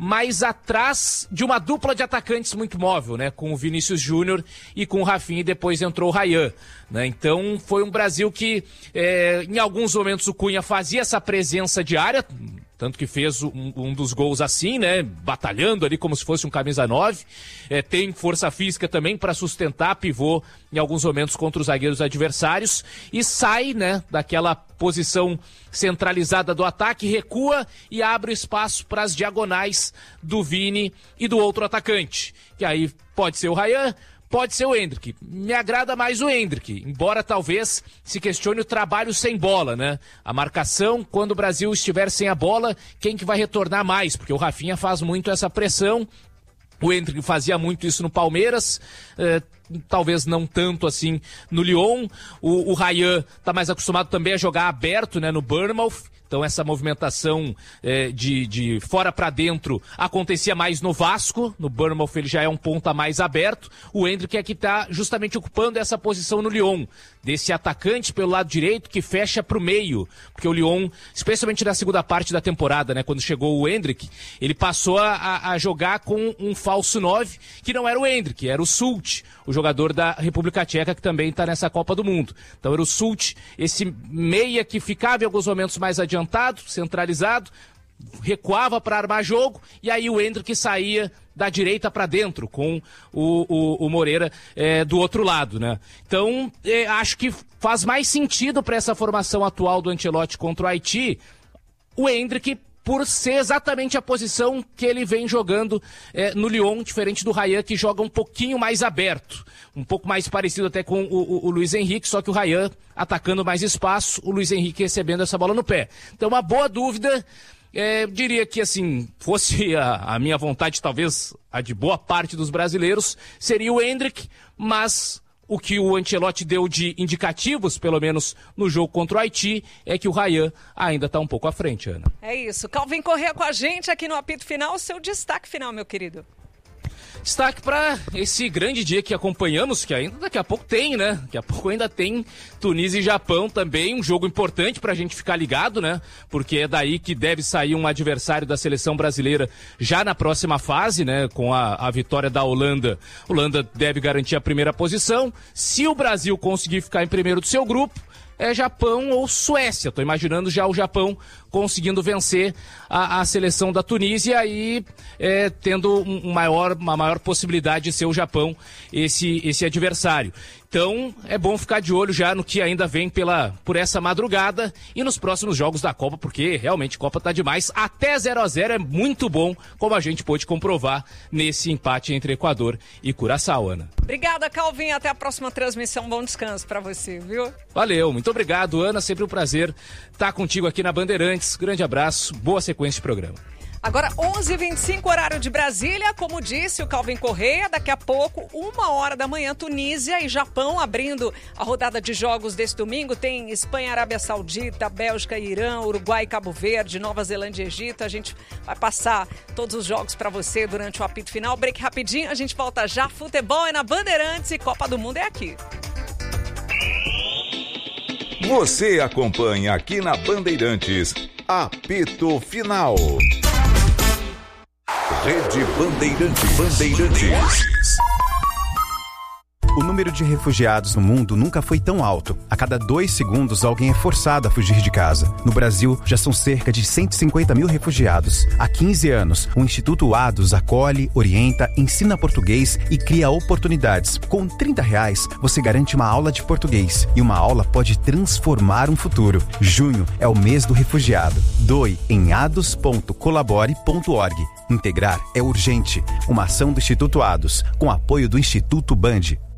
mas atrás de uma dupla de atacantes muito móvel, né? Com o Vinícius Júnior e com o Rafinha, e depois entrou o Ryan, né? Então foi um Brasil que em alguns momentos o Cunha fazia essa presença de área, tanto que fez um dos gols assim, né? Batalhando ali como se fosse um camisa 9. Tem força física também para sustentar pivô em alguns momentos contra os zagueiros adversários. E sai, né, daquela posição centralizada do ataque, recua e abre espaço para as diagonais do Vini e do outro atacante. Que aí pode ser o Ryan, pode ser o Endrick. Me agrada mais o Endrick, embora talvez se questione o trabalho sem bola, né? A marcação, quando o Brasil estiver sem a bola, quem que vai retornar mais? Porque o Rafinha faz muito essa pressão, o Endrick fazia muito isso no Palmeiras, talvez não tanto assim no Lyon. O Ryan tá mais acostumado também a jogar aberto, né, no Bournemouth. Então essa movimentação de fora para dentro acontecia mais no Vasco. No Bournemouth ele já é um ponta mais aberto. O Endrick é que está justamente ocupando essa posição no Lyon, desse atacante pelo lado direito que fecha para o meio. Porque o Lyon, especialmente na segunda parte da temporada, né, quando chegou o Endrick, ele passou a jogar com um falso 9, que não era o Endrick, era o Sult, o jogador da República Tcheca, que também está nessa Copa do Mundo. Então era o Sult, esse meia que ficava em alguns momentos mais adiantado, centralizado, recuava para armar jogo, e aí o Endrick saía da direita para dentro, com o Moreira do outro lado, né? Então, acho que faz mais sentido para essa formação atual do Ancelotti contra o Haiti, o Endrick, por ser exatamente a posição que ele vem jogando no Lyon, diferente do Ryan, que joga um pouquinho mais aberto, um pouco mais parecido até com o Luiz Henrique, só que o Ryan atacando mais espaço, o Luiz Henrique recebendo essa bola no pé. Então, uma boa dúvida, diria que, assim, fosse a minha vontade, talvez a de boa parte dos brasileiros, seria o Endrick, mas o que o Ancelotti deu de indicativos, pelo menos no jogo contra o Haiti, é que o Ryan ainda está um pouco à frente, Ana. É isso. Calvin Correa com a gente aqui no apito final. O seu destaque final, meu querido. Destaque para esse grande dia que acompanhamos, que ainda daqui a pouco tem, né? Daqui a pouco ainda tem Tunísia e Japão também, um jogo importante para a gente ficar ligado, né? Porque é daí que deve sair um adversário da seleção brasileira já na próxima fase, né? Com a vitória da Holanda. A Holanda deve garantir a primeira posição. Se o Brasil conseguir ficar em primeiro do seu grupo, é Japão ou Suécia. Estou imaginando já o Japão conseguindo vencer a seleção da Tunísia e tendo uma maior possibilidade de ser o Japão esse adversário. Então é bom ficar de olho já no que ainda vem por essa madrugada e nos próximos jogos da Copa, porque realmente a Copa tá demais. Até 0-0 é muito bom, como a gente pôde comprovar nesse empate entre Equador e Curaçao, Ana. Obrigada, Calvin. Até a próxima transmissão. Bom descanso para você, viu? Valeu, muito obrigado, Ana. Sempre um prazer estar contigo aqui na Bandeirantes. Grande abraço, boa sequência de programa. Agora 11h25, horário de Brasília. Como disse o Calvin Correa, daqui a pouco, 1h da manhã, Tunísia e Japão abrindo a rodada de jogos desse domingo. Tem Espanha, Arábia Saudita, Bélgica, Irã, Uruguai, Cabo Verde, Nova Zelândia e Egito. A gente vai passar todos os jogos para você durante o apito final. Break rapidinho, a gente volta já. Futebol é na Bandeirantes e Copa do Mundo é aqui. Você acompanha aqui na Bandeirantes, apito final. Rede Bandeirantes. O número de refugiados no mundo nunca foi tão alto. A cada 2 segundos, alguém é forçado a fugir de casa. No Brasil, já são cerca de 150 mil refugiados. Há 15 anos, o Instituto ADOS acolhe, orienta, ensina português e cria oportunidades. Com R$30, você garante uma aula de português. E uma aula pode transformar um futuro. Junho é o mês do refugiado. Doe em ados.colabore.org. Integrar é urgente. Uma ação do Instituto ADOS, com apoio do Instituto Band.